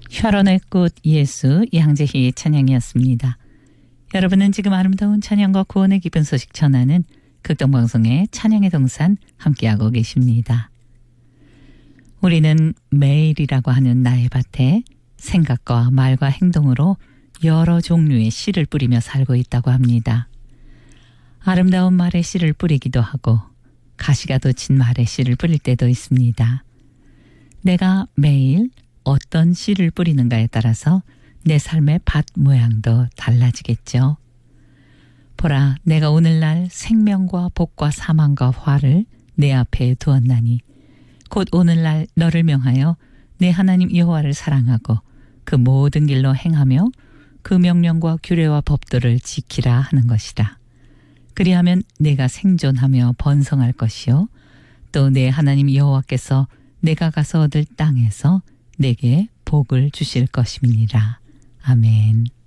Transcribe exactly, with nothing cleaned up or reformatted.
혈원의 꽃 예수 양재희의 찬양이었습니다. 여러분은 지금 아름다운 찬양과 구원의 기쁜 소식 전하는 극동방송의 찬양의 동산 함께하고 계십니다. 우리는 매일이라고 하는 나의 밭에 생각과 말과 행동으로 여러 종류의 씨를 뿌리며 살고 있다고 합니다. 아름다운 말에 씨를 뿌리기도 하고 가시가 돋친 말에 씨를 뿌릴 때도 있습니다. 내가 매일 어떤 씨를 뿌리는가에 따라서 내 삶의 밭 모양도 달라지겠죠. 보라, 내가 오늘날 생명과 복과 사망과 화를 내 앞에 두었나니 곧 오늘날 너를 명하여 내 하나님 여호와를 사랑하고 그 모든 길로 행하며 그 명령과 규례와 법도를 지키라 하는 것이라. 그리하면 내가 생존하며 번성할 것이요 또 내 하나님 여호와께서 내가 가서 얻을 땅에서 내게 복을 주실 것임이니라. 아멘.